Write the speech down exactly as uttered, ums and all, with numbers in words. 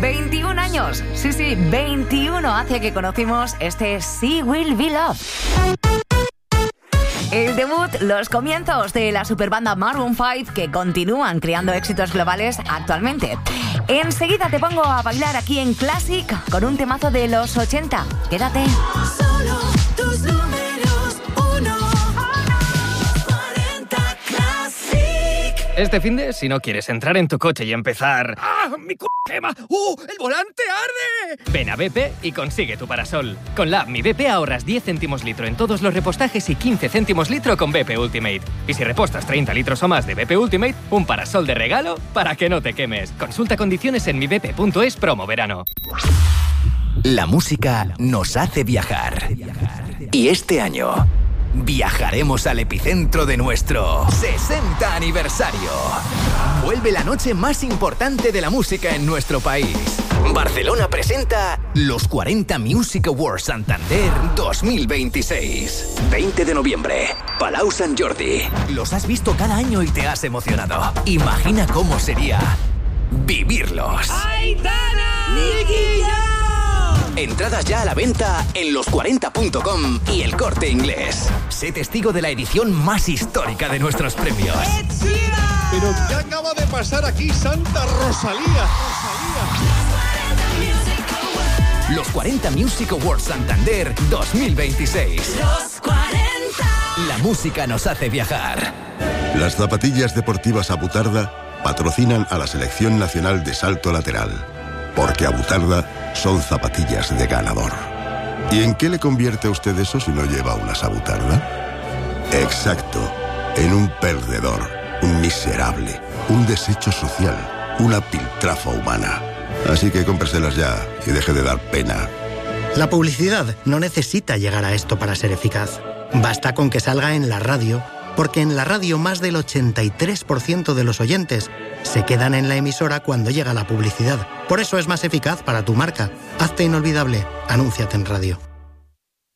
veintiún años, sí, sí, veintiuno hace que conocimos este She Will Be Love. El debut, los comienzos de la superbanda Maroon cinco que continúan creando éxitos globales actualmente. Enseguida te pongo a bailar aquí en Classic con un temazo de los ochenta. Quédate. Solo tus números uno. cuarenta Classic. Este finde, si no quieres entrar en tu coche y empezar... ¡Ah, mi c*** quema! ¡Uh, el volante arde! Ven a B P y consigue tu parasol. Con la app Mi B P ahorras diez céntimos litro en todos los repostajes y quince céntimos litro con B P Ultimate. Y si repostas treinta litros o más de B P Ultimate, un parasol de regalo para que no te quemes. Consulta condiciones en mi b p punto es promo verano. La música nos hace viajar. Y este año viajaremos al epicentro de nuestro sesenta aniversario. Vuelve la noche más importante de la música en nuestro país. Barcelona presenta los cuarenta Music Awards Santander dos mil veintiséis. veinte de noviembre, Palau Sant Jordi. Los has visto cada año y te has emocionado. Imagina cómo sería vivirlos. ¡Aitana! ¡Nicky! Entradas ya a la venta en los cuarenta punto com y El Corte Inglés. Sé testigo de la edición más histórica de nuestros premios. ¿Pero qué acaba de pasar aquí, Santa Rosalía? Rosalía. Los cuarenta Music Awards Santander dos mil veintiséis. Los cuarenta. La música nos hace viajar. Las zapatillas deportivas Abutarda patrocinan a la Selección Nacional de Salto Lateral. Porque Abutarda son zapatillas de ganador. ¿Y en qué le convierte a usted eso si no lleva unas Abutarda? Exacto, en un perdedor, un miserable, un desecho social, una piltrafa humana. Así que cómpreselas ya y deje de dar pena. La publicidad no necesita llegar a esto para ser eficaz. Basta con que salga en la radio, porque en la radio más del ochenta y tres por ciento de los oyentes se quedan en la emisora cuando llega la publicidad. Por eso es más eficaz para tu marca. Hazte inolvidable. Anúnciate en radio.